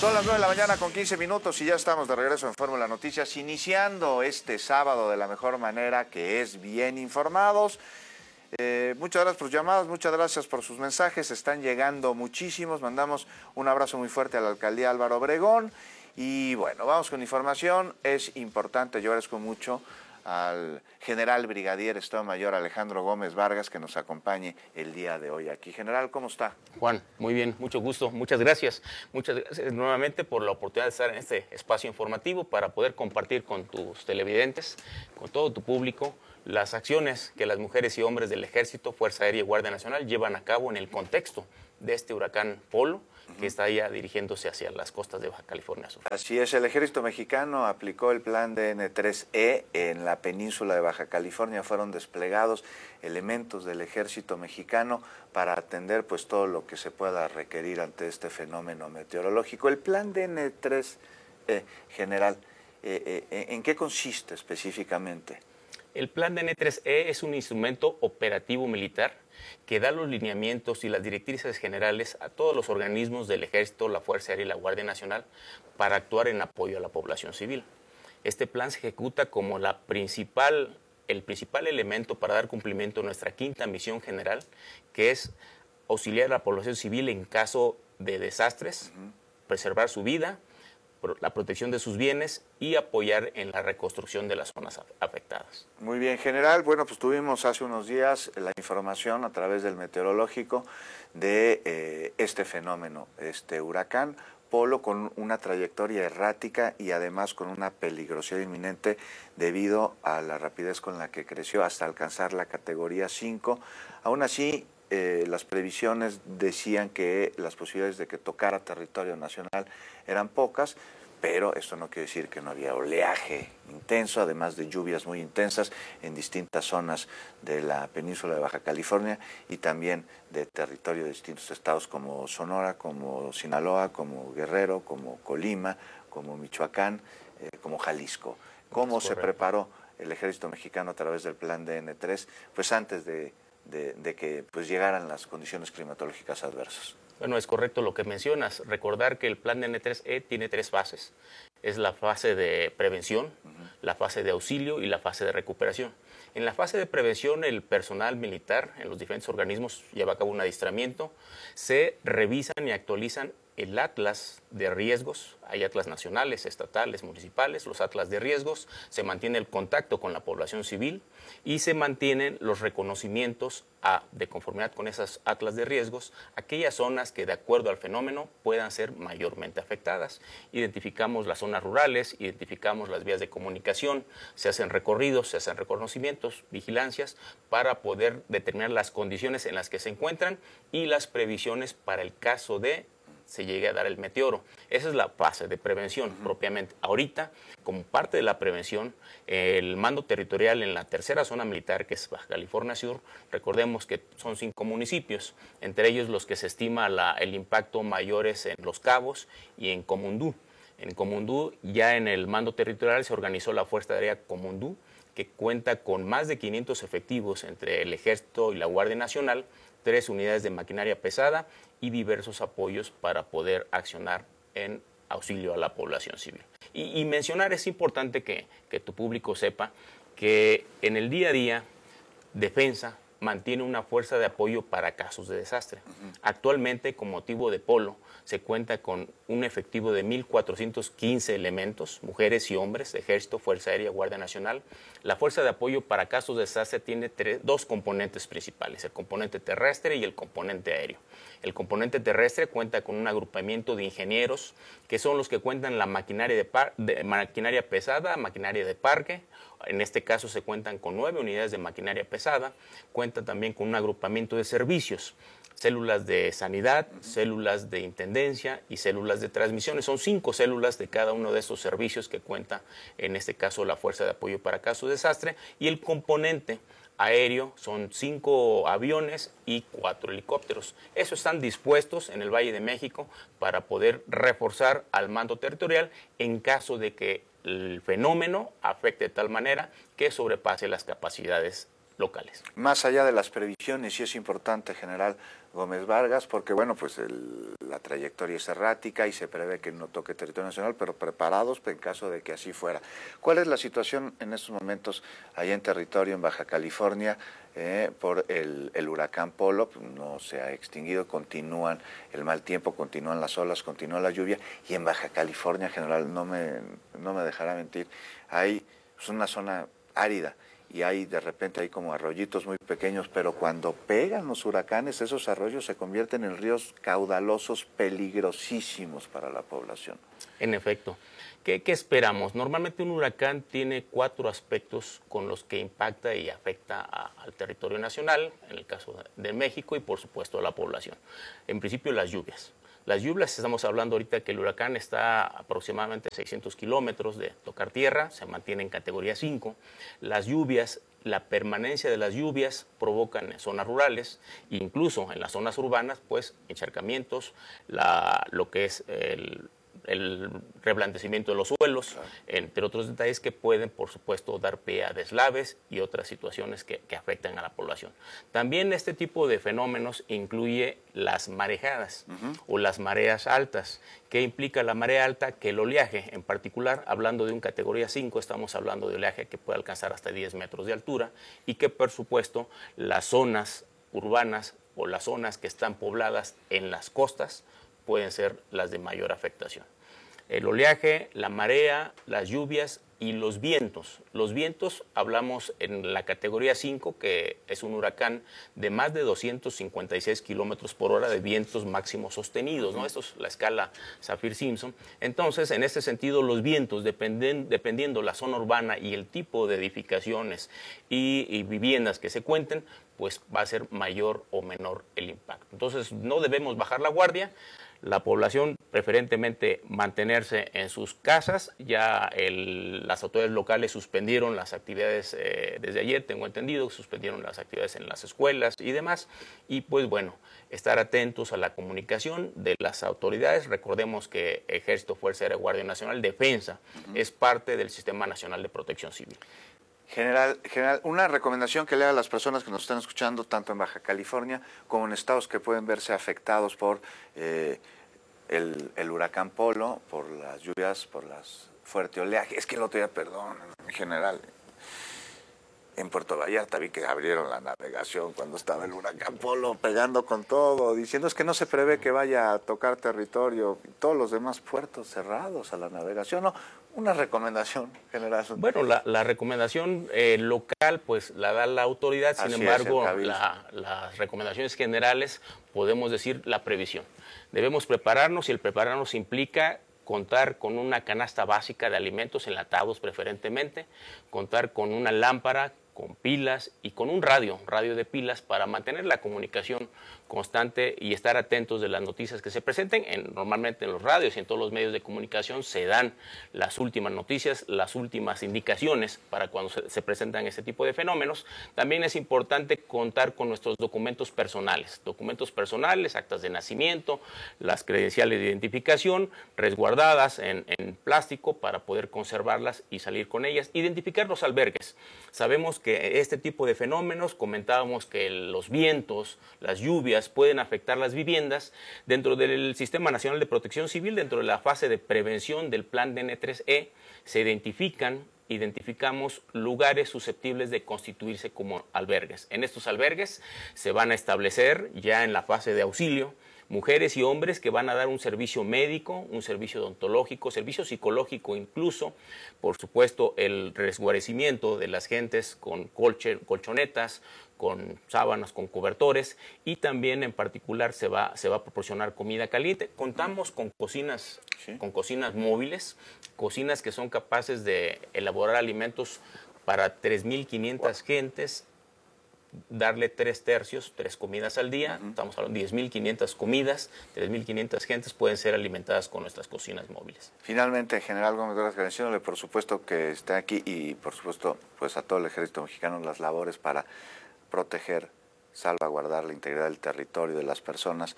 Son las 9 de la mañana con 15 minutos y ya estamos de regreso en Fórmula Noticias, iniciando este sábado de la mejor manera, que es bien informados. Muchas gracias por sus llamadas, muchas gracias por sus mensajes, están llegando muchísimos. Mandamos un abrazo muy fuerte a la alcaldía Álvaro Obregón. Y bueno, vamos con información. Es importante, yo agradezco mucho al general brigadier Estado Mayor Alejandro Gómez Vargas que nos acompañe el día de hoy aquí. General, ¿cómo está? Juan, muy bien, mucho gusto, muchas gracias. Muchas gracias nuevamente por la oportunidad de estar en este espacio informativo para poder compartir con tus televidentes, con todo tu público, las acciones que las mujeres y hombres del Ejército, Fuerza Aérea y Guardia Nacional llevan a cabo en el contexto de este huracán Polo, que está ya dirigiéndose hacia las costas de Baja California Sur. Así es, el Ejército Mexicano aplicó el plan DN3E en la península de Baja California. Fueron desplegados elementos del Ejército Mexicano para atender pues todo lo que se pueda requerir ante este fenómeno meteorológico. El plan DN3E, general, ¿en qué consiste específicamente? El plan DN3E es un instrumento operativo militar que da los lineamientos y las directrices generales a todos los organismos del Ejército, la Fuerza Aérea y la Guardia Nacional para actuar en apoyo a la población civil. Este plan se ejecuta como el principal elemento para dar cumplimiento a nuestra quinta misión general, que es auxiliar a la población civil en caso de desastres, preservar su vida, la protección de sus bienes y apoyar en la reconstrucción de las zonas afectadas. Muy bien, general. Bueno, pues tuvimos hace unos días la información a través del meteorológico de este fenómeno, este huracán Polo, con una trayectoria errática y además con una peligrosidad inminente debido a la rapidez con la que creció hasta alcanzar la categoría 5. Aún así, las previsiones decían que las posibilidades de que tocara territorio nacional eran pocas, pero esto no quiere decir que no había oleaje intenso, además de lluvias muy intensas en distintas zonas de la península de Baja California y también de territorio de distintos estados como Sonora, como Sinaloa, como Guerrero, como Colima, como Michoacán, como Jalisco. ¿Cómo se preparó el Ejército Mexicano a través del plan DN3, pues antes de que pues llegaran las condiciones climatológicas adversas? Bueno, es correcto lo que mencionas. Recordar que el plan DN3E tiene 3 fases. Es la fase de prevención, la fase de auxilio y la fase de recuperación. En la fase de prevención, el personal militar en los diferentes organismos lleva a cabo un adiestramiento, se revisan y actualizan el atlas de riesgos. Hay atlas nacionales, estatales, municipales, los atlas de riesgos, se mantiene el contacto con la población civil y se mantienen los reconocimientos de conformidad con esas atlas de riesgos, aquellas zonas que de acuerdo al fenómeno puedan ser mayormente afectadas. Identificamos las zonas rurales, identificamos las vías de comunicación, se hacen recorridos, se hacen reconocimientos, vigilancias para poder determinar las condiciones en las que se encuentran y las previsiones para el caso de se llegue a dar el meteoro. Esa es la fase de prevención propiamente. Ahorita, como parte de la prevención, el mando territorial en la tercera zona militar, que es Baja California Sur, recordemos que son 5 municipios, entre ellos los que se estima el impacto mayores en Los Cabos y en Comundú. En Comundú, ya en el mando territorial se organizó la Fuerza Aérea Comundú, que cuenta con más de 500 efectivos entre el Ejército y la Guardia Nacional, 3 unidades de maquinaria pesada y diversos apoyos para poder accionar en auxilio a la población civil. Y mencionar, es importante que tu público sepa que en el día a día, Defensa mantiene una fuerza de apoyo para casos de desastre. Actualmente, con motivo de Polo, se cuenta con un efectivo de 1.415 elementos, mujeres y hombres, Ejército, Fuerza Aérea, Guardia Nacional. La fuerza de apoyo para casos de desastre tiene 2 componentes principales, el componente terrestre y el componente aéreo. El componente terrestre cuenta con un agrupamiento de ingenieros, que son los que cuentan la maquinaria maquinaria pesada, maquinaria de parque. En este caso se cuentan con 9 unidades de maquinaria pesada, cuenta también con un agrupamiento de servicios, células de sanidad, células de intendencia y células de transmisiones. Son 5 células de cada uno de estos servicios que cuenta, en este caso, la Fuerza de Apoyo para Casos de Desastre. Y el componente aéreo son 5 aviones y 4 helicópteros. Esos están dispuestos en el Valle de México para poder reforzar al mando territorial en caso de que el fenómeno afecte de tal manera que sobrepase las capacidades locales. Más allá de las previsiones, sí es importante, general Gómez Vargas, porque bueno, pues la trayectoria es errática y se prevé que no toque territorio nacional, pero preparados en caso de que así fuera. ¿Cuál es la situación en estos momentos allá en territorio, en Baja California, por el huracán Polo? No se ha extinguido, continúan el mal tiempo, continúan las olas, continúa la lluvia, y en Baja California, general, no me dejará mentir, hay una zona árida, y de repente hay como arroyitos muy pequeños, pero cuando pegan los huracanes, esos arroyos se convierten en ríos caudalosos peligrosísimos para la población. En efecto. ¿Qué esperamos? Normalmente un huracán tiene 4 aspectos con los que impacta y afecta al territorio nacional, en el caso de México, y por supuesto a la población. En principio, las lluvias. Las lluvias, estamos hablando ahorita que el huracán está a aproximadamente 600 kilómetros de tocar tierra, se mantiene en categoría 5. Las lluvias, la permanencia de las lluvias provocan en zonas rurales, incluso en las zonas urbanas, pues encharcamientos, lo que es el reblandecimiento de los suelos, claro, entre otros detalles que pueden, por supuesto, dar pie a deslaves y otras situaciones que afectan a la población. También este tipo de fenómenos incluye las marejadas o las mareas altas. ¿Qué implica la marea alta? Que el oleaje, en particular, hablando de un categoría 5, estamos hablando de oleaje que puede alcanzar hasta 10 metros de altura y que, por supuesto, las zonas urbanas o las zonas que están pobladas en las costas pueden ser las de mayor afectación. El oleaje, la marea, las lluvias y los vientos. Los vientos, hablamos en la categoría 5, que es un huracán de más de 256 kilómetros por hora de vientos máximos sostenidos, ¿no? Esto es la escala Saffir-Simpson. Entonces, en este sentido, los vientos, dependiendo la zona urbana y el tipo de edificaciones y viviendas que se cuenten, pues va a ser mayor o menor el impacto. Entonces, no debemos bajar la guardia. La población preferentemente mantenerse en sus casas. Ya las autoridades locales suspendieron las actividades desde ayer, tengo entendido, suspendieron las actividades en las escuelas y demás. Y pues bueno, estar atentos a la comunicación de las autoridades. Recordemos que Ejército, Fuerza Aérea, Guardia Nacional, Defensa es parte del Sistema Nacional de Protección Civil. General, una recomendación que le haga a las personas que nos están escuchando, tanto en Baja California como en estados que pueden verse afectados por el huracán Polo, por las lluvias, por las fuerte oleaje. Es que el otro día, perdón, general, en Puerto Vallarta vi que abrieron la navegación cuando estaba el huracán Polo pegando con todo, diciendo es que no se prevé que vaya a tocar territorio, y todos los demás puertos cerrados a la navegación. No, una recomendación general. Bueno, la recomendación local pues la da la autoridad, sin embargo las recomendaciones generales podemos decir la previsión. Debemos prepararnos, y el prepararnos implica contar con una canasta básica de alimentos enlatados preferentemente, contar con una lámpara, con pilas y con un radio de pilas para mantener la comunicación constante y estar atentos de las noticias que se presenten. Normalmente en los radios y en todos los medios de comunicación se dan las últimas noticias, las últimas indicaciones para cuando se presentan este tipo de fenómenos. También es importante contar con nuestros documentos personales, actas de nacimiento, las credenciales de identificación resguardadas en plástico para poder conservarlas y salir con ellas. Identificar los albergues. Sabemos que este tipo de fenómenos, comentábamos que los vientos, las lluvias pueden afectar las viviendas. Dentro del Sistema Nacional de Protección Civil, dentro de la fase de prevención del plan DN3E, se identificamos lugares susceptibles de constituirse como albergues. En estos albergues se van a establecer ya en la fase de auxilio mujeres y hombres que van a dar un servicio médico, un servicio odontológico, servicio psicológico incluso, por supuesto el resguarecimiento de las gentes con colchonetas, con sábanas, con cobertores, y también en particular se va a proporcionar comida caliente. Contamos con cocinas, con cocinas móviles, cocinas que son capaces de elaborar alimentos para 3.500 gentes, darle 3 comidas al día. Estamos hablando de 10.500 comidas, 3.500 gentes pueden ser alimentadas con nuestras cocinas móviles. Finalmente, General Gómez Vargas, agradeciéndole por supuesto que esté aquí y por supuesto pues a todo el ejército mexicano las labores para proteger, salvaguardar la integridad del territorio de las personas.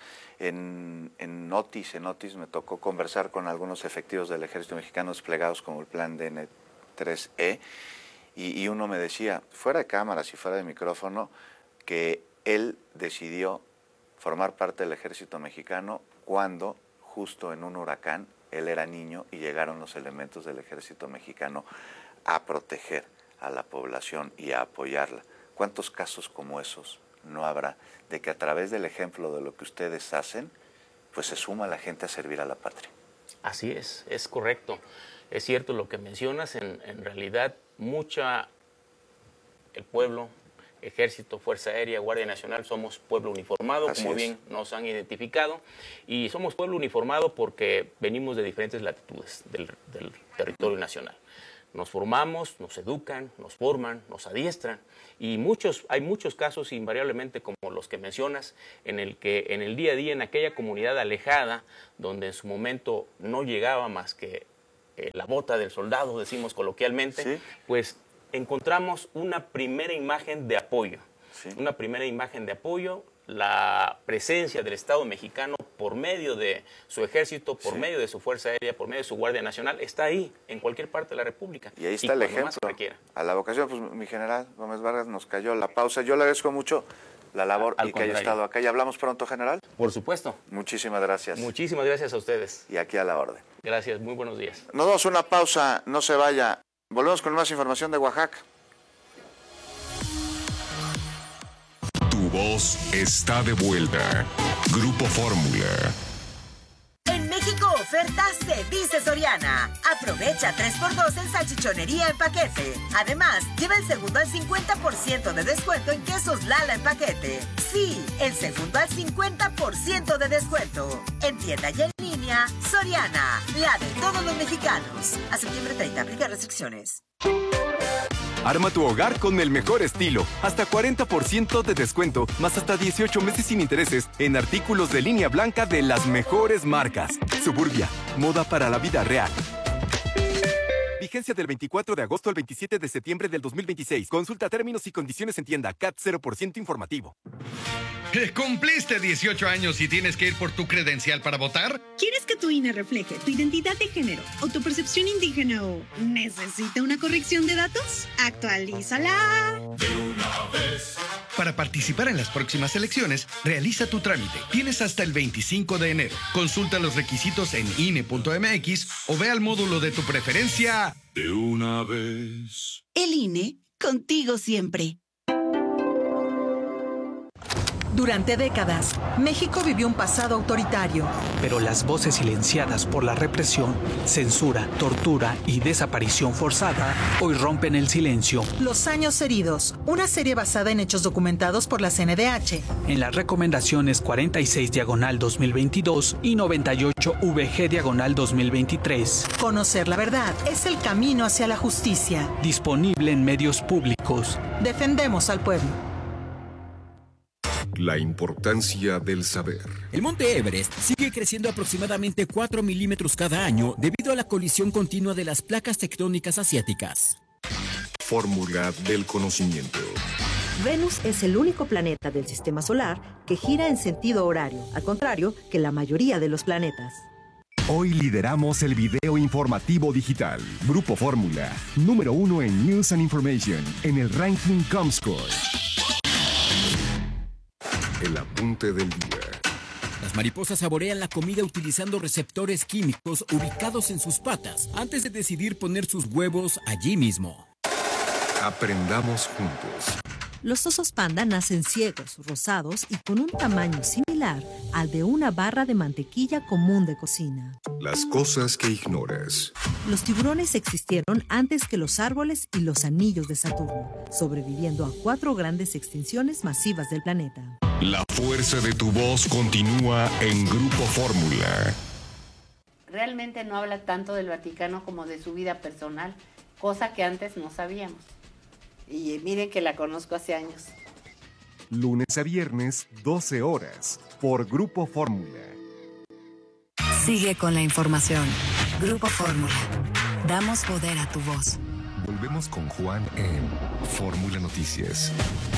En Otis me tocó conversar con algunos efectivos del ejército mexicano desplegados como el plan DN3E, Y uno me decía, fuera de cámaras y fuera de micrófono, que él decidió formar parte del ejército mexicano cuando, justo en un huracán, él era niño y llegaron los elementos del ejército mexicano a proteger a la población y a apoyarla. ¿Cuántos casos como esos no habrá de que a través del ejemplo de lo que ustedes hacen, pues se suma la gente a servir a la patria? Así es correcto. Es cierto lo que mencionas, en realidad el pueblo, Ejército, Fuerza Aérea, Guardia Nacional, somos pueblo uniformado, como bien nos han identificado, y somos pueblo uniformado porque venimos de diferentes latitudes del territorio nacional. Nos formamos, nos educan, nos forman, nos adiestran, y hay muchos casos, invariablemente como los que mencionas, en el que en el día a día, en aquella comunidad alejada, donde en su momento no llegaba más que la bota del soldado, decimos coloquialmente, ¿sí? Pues encontramos una primera imagen de apoyo, ¿sí? Una primera imagen de apoyo, la presencia del Estado mexicano por medio de su ejército, por ¿sí? medio de su Fuerza Aérea, por medio de su Guardia Nacional, está ahí, en cualquier parte de la República. Y ahí está el ejemplo. A la vocación, pues mi general Gómez Vargas, nos cayó la pausa. Yo le agradezco mucho la labor y que haya estado acá. ¿Y hablamos pronto, general? Por supuesto. Muchísimas gracias. Muchísimas gracias a ustedes. Y aquí a la orden. Gracias, muy buenos días. Nos damos una pausa, no se vaya. Volvemos con más información de Oaxaca. Tu voz está de vuelta. Grupo Fórmula. En México oferta se dice Soriana. Aprovecha 3x2 en salchichonería en paquete. Además, lleva el segundo al 50% de descuento en quesos Lala en paquete. Sí, el segundo al 50% de descuento. En tienda y en línea, Soriana, la de todos los mexicanos. A septiembre 30, aplica restricciones. Arma tu hogar con el mejor estilo. Hasta 40% de descuento, más hasta 18 meses sin intereses en artículos de línea blanca de las mejores marcas. Suburbia, moda para la vida real. Vigencia del 24 de agosto al 27 de septiembre del 2026. Consulta términos y condiciones en tienda. CAT 0% informativo. ¿Cumpliste 18 años y tienes que ir por tu credencial para votar? ¿Quieres que tu INE refleje tu identidad de género o tu percepción indígena o necesita una corrección de datos? ¡Actualízala! De una vez. Para participar en las próximas elecciones, realiza tu trámite. Tienes hasta el 25 de enero. Consulta los requisitos en INE.mx o ve al módulo de tu preferencia. De una vez. El INE, contigo siempre. Durante décadas, México vivió un pasado autoritario. Pero las voces silenciadas por la represión, censura, tortura y desaparición forzada hoy rompen el silencio. Los años heridos, una serie basada en hechos documentados por la CNDH. En las recomendaciones 46/2022 y 98/VG/2023. Conocer la verdad es el camino hacia la justicia. Disponible en medios públicos. Defendemos al pueblo. La importancia del saber. El monte Everest sigue creciendo aproximadamente 4 milímetros cada año debido a la colisión continua de las placas tectónicas asiáticas. Fórmula del conocimiento. Venus es el único planeta del sistema solar que gira en sentido horario, al contrario que la mayoría de los planetas. Hoy lideramos el video informativo digital. Grupo Fórmula, número 1 en News and Information, en el ranking Comscore. El apunte del día. Las mariposas saborean la comida utilizando receptores químicos ubicados en sus patas antes de decidir poner sus huevos allí mismo. Aprendamos juntos. Los osos panda nacen ciegos, rosados y con un tamaño similar al de una barra de mantequilla común de cocina. Las cosas que ignoras. Los tiburones existieron antes que los árboles y los anillos de Saturno, sobreviviendo a 4 grandes extinciones masivas del planeta. La fuerza de tu voz continúa en Grupo Fórmula. Realmente no habla tanto del Vaticano como de su vida personal, cosa que antes no sabíamos. Y miren que la conozco hace años. Lunes a viernes, 12 horas, por Grupo Fórmula. Sigue con la información. Grupo Fórmula. Damos poder a tu voz. Volvemos con Juan en Fórmula Noticias.